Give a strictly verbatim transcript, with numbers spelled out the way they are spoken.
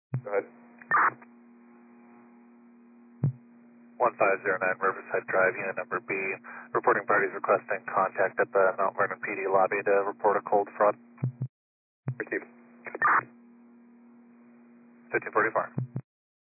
Go ahead. one five zero nine Riverside Drive, unit number B. Reporting parties requesting contact at the Mount Vernon P D lobby to report a cold fraud. Received. fifteen forty-four.